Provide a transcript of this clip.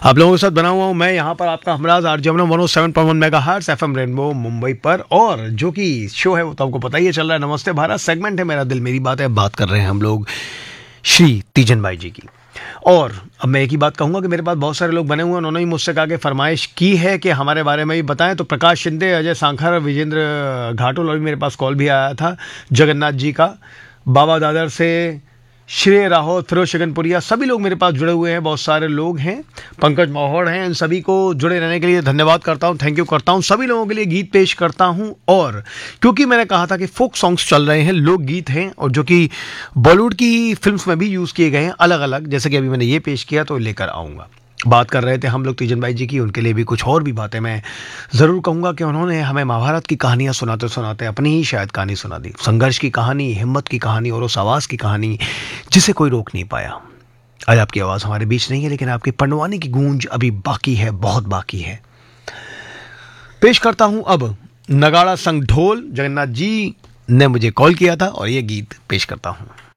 आप लोगों के साथ बना हुआ हूँ मैं यहाँ पर आपका Humraaz RJ 107.1 megahertz FM rainbow Mumbai पर, और जो कि शो है वो तो आपको पता ही है चल रहा है। नमस्ते भारत सेगमेंट है, मेरा दिल मेरी बात है। बात कर रहे हैं हम लोग श्री तीजन भाई जी की। और अब मैं एक ही बात कहूंगा कि मेरे पास बहुत सारे लोग बने हुए हैं, उन्होंने ही मुझसे कहा कि फरमाइश की है कि हमारे बारे में भी बताएं। तो प्रकाश शिंदे, अजय सांखर, विजेंद्र घाटुल, और भी मेरे पास कॉल भी आया था जगन्नाथ जी का, बाबा दादर से श्रेय राहोत, फिरोज शगनपुरिया, सभी लोग मेरे पास जुड़े हुए हैं, बहुत सारे लोग हैं, पंकज मौहोड़ हैं। इन सभी को जुड़े रहने के लिए धन्यवाद करता हूं, थैंक यू करता हूं। सभी लोगों के लिए गीत पेश करता हूं, और क्योंकि मैंने कहा था कि फोक सॉन्ग्स चल रहे हैं, लोकगीत हैं, और जो कि बॉलीवुड की फिल्म्स में भी यूज़ किए गए हैं अलग अलग, जैसे कि अभी मैंने ये पेश किया तो लेकर आऊँगा। बात कर रहे थे हम लोग तीजन भाई जी की, उनके लिए भी कुछ और भी बातें मैं ज़रूर कहूँगा कि उन्होंने हमें महाभारत की कहानियाँ सुनाते सुनाते अपनी ही शायद कहानी सुना दी। संघर्ष की कहानी, हिम्मत की कहानी, और उस आवाज़ की कहानी जिसे कोई रोक नहीं पाया। आज आपकी आवाज़ हमारे बीच नहीं है, लेकिन आपकी पंडवानी की गूंज अभी बाकी है, बहुत बाकी है। पेश करता हूँ अब नगाड़ा संग ढोल। जगन्नाथ जी ने मुझे कॉल किया था और ये गीत पेश करता हूँ।